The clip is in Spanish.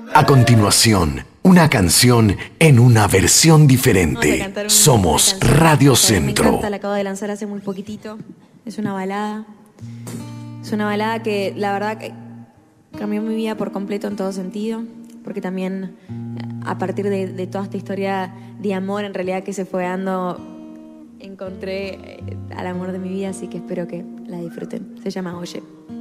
A continuación, una canción en una versión diferente. Somos canción Radio que Centro. Me encanta, la acabo de lanzar hace muy poquitito. Es una balada. Es una balada que la verdad que cambió mi vida por completo en todo sentido. Porque también a partir de toda esta historia de amor en realidad que se fue dando, encontré al amor de mi vida. Así que espero que la disfruten. Se llama Oye.